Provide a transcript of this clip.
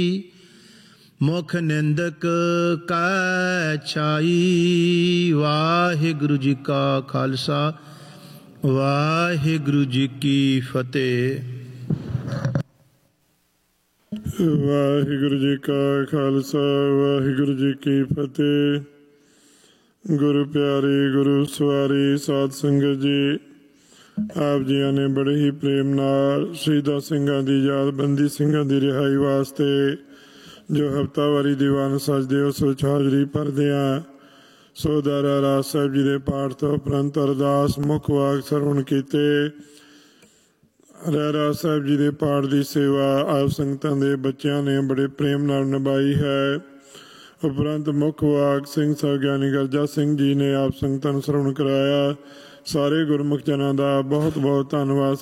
ਮੁਖ ਨਿੰਦਕ ਕੈ ਛਾਈ। ਵਾਹਿਗੁਰੂ ਜੀ ਕਾ ਖਾਲਸਾ ਵਾਹਿਗੁਰੂ ਜੀ ਕੀ ਫਤਿਹ। ਵਾਹਿਗੁਰੂ ਜੀ ਕਾ ਖਾਲਸਾ ਵਾਹਿਗੁਰੂ ਜੀ ਕੀ ਫਤਿਹ। ਗੁਰੂ ਪਿਆਰੀ ਗੁਰੂ ਸਵਾਰੀ ਸਾਧ ਸੰਗਤ ਜੀ, ਆਪ ਜੀਆਂ ਨੇ ਬੜੇ ਹੀ ਪ੍ਰੇਮ ਨਾਲ ਸ਼ਹੀਦਾਂ ਸਿੰਘਾਂ ਦੀ ਯਾਦਬੰਦੀ, ਸਿੰਘਾਂ ਦੀ ਰਿਹਾਈ ਵਾਸਤੇ ਜੋ ਹਫ਼ਤਾਵਾਰੀ ਦੀਵਾਨ ਸਜਦੇ ਉਸ ਵਿੱਚ ਹਾਜ਼ਰੀ ਭਰਦੇ ਹਾਂ। ਸੋ ਦਾਰਾ ਰਾਜ ਸਾਹਿਬ ਜੀ ਦੇ ਪਾਠ ਤੋਂ ਉਪਰੰਤ ਅਰਦਾਸ ਮੁੱਖ ਵਾਕ ਸਰਵਣ ਕੀਤੇ। ਰਹਿਰਾਸ ਸਾਹਿਬ ਜੀ ਦੇ ਪਾਠ ਦੀ ਸੇਵਾ ਆਪ ਸੰਗਤਾਂ ਦੇ ਬੱਚਿਆਂ ਨੇ ਬੜੇ ਪ੍ਰੇਮ ਨਾਲ ਨਿਭਾਈ ਹੈ। ਉਪਰੰਤ ਮੁੱਖ ਵਾਕ ਸਿੰਘ ਸਾਹਿਬ ਗਿਆਨੀ ਗਰਜਾ ਸਿੰਘ ਜੀ ਨੇ ਆਪ ਸੰਗਤਾਂ ਨੂੰ ਸਰਵਣ ਕਰਾਇਆ। ਸਾਰੇ ਗੁਰਮੁਖ ਜਨਾਂ ਦਾ ਬਹੁਤ ਬਹੁਤ ਧੰਨਵਾਦ।